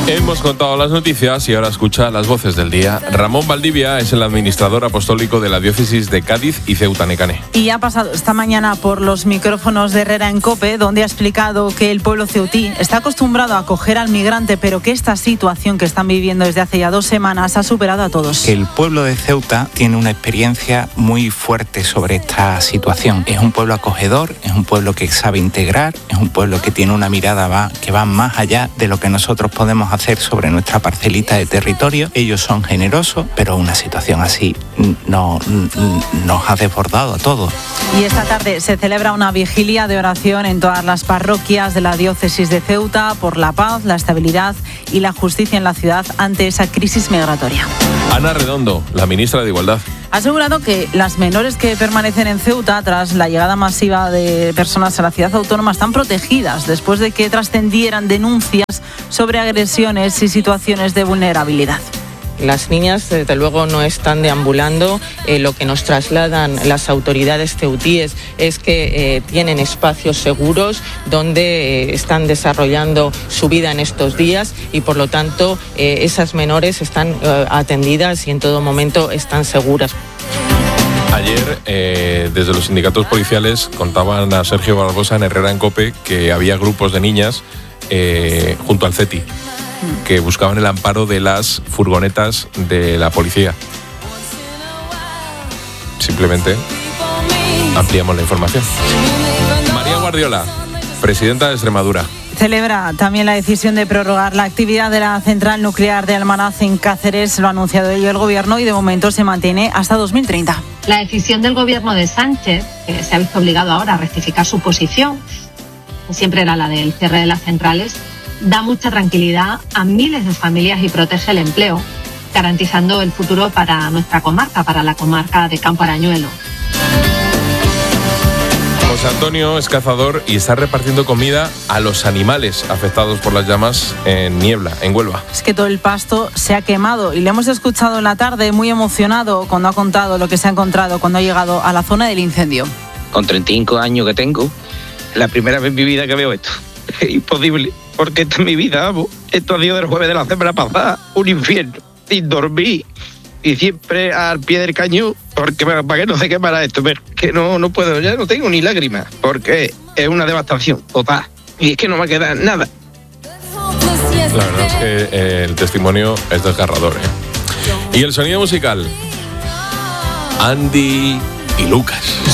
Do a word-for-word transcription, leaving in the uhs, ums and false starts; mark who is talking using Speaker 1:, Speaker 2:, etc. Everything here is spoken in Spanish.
Speaker 1: Hemos contado las noticias y ahora escucha las voces del día. Ramón Valdivia es el administrador apostólico de la diócesis de Cádiz y Ceuta Necane.
Speaker 2: Y ha pasado esta mañana por los micrófonos de Herrera en COPE, donde ha explicado que el pueblo ceutí está acostumbrado a acoger al migrante, pero que esta situación que están viviendo desde hace ya dos semanas ha superado a todos.
Speaker 3: El pueblo de Ceuta tiene una experiencia muy fuerte sobre esta situación. Es un pueblo acogedor, es un pueblo que sabe integrar, es un pueblo que tiene una mirada va, que va más allá de lo que nosotros podemos hacer hacer sobre nuestra parcelita de territorio. Ellos son generosos, pero una situación así no, nos ha desbordado a todos.
Speaker 2: Y esta tarde se celebra una vigilia de oración en todas las parroquias de la diócesis de Ceuta por la paz, la estabilidad y la justicia en la ciudad ante esa crisis migratoria.
Speaker 1: Ana Redondo, la ministra de Igualdad,
Speaker 2: ha asegurado que las menores que permanecen en Ceuta tras la llegada masiva de personas a la ciudad autónoma están protegidas después de que trascendieran denuncias sobre agresiones y situaciones de vulnerabilidad.
Speaker 4: Las niñas, desde luego, no están deambulando. Eh, lo que nos trasladan las autoridades ceutíes es que eh, tienen espacios seguros donde eh, están desarrollando su vida en estos días y, por lo tanto, eh, esas menores están eh, atendidas y en todo momento están seguras.
Speaker 1: Ayer, eh, desde los sindicatos policiales, contaban a Sergio Barbosa en Herrera en COPE que había grupos de niñas eh, junto al CETI que buscaban el amparo de las furgonetas de la policía. Simplemente ampliamos la información. María Guardiola, presidenta de Extremadura,
Speaker 2: celebra también la decisión de prorrogar la actividad de la central nuclear de Almanaz en Cáceres. Lo ha anunciado ello el gobierno y de momento se mantiene hasta dos mil treinta.
Speaker 5: La decisión del gobierno de Sánchez, que se ha visto obligado ahora a rectificar su posición, que siempre era la del cierre de las centrales, da mucha tranquilidad a miles de familias y protege el empleo, garantizando el futuro para nuestra comarca, para la comarca de Campo Arañuelo.
Speaker 1: José Antonio es cazador y está repartiendo comida a los animales afectados por las llamas en Niebla, en Huelva.
Speaker 2: Es que todo el pasto se ha quemado y le hemos escuchado en la tarde muy emocionado cuando ha contado lo que se ha encontrado cuando ha llegado a la zona del incendio.
Speaker 6: Con treinta y cinco años que tengo, es la primera vez en mi vida que veo esto. Es imposible, porque esta es mi vida, vamos. Esto ha sido del jueves de la semana pasada, un infierno, sin dormir y siempre al pie del cañón, porque para que no se quemara esto, pero que no, no puedo, ya no tengo ni lágrimas, porque es una devastación total y es que no me queda nada.
Speaker 1: La verdad es que eh, el testimonio es desgarrador, ¿eh? Y el sonido musical, Andy y Lucas.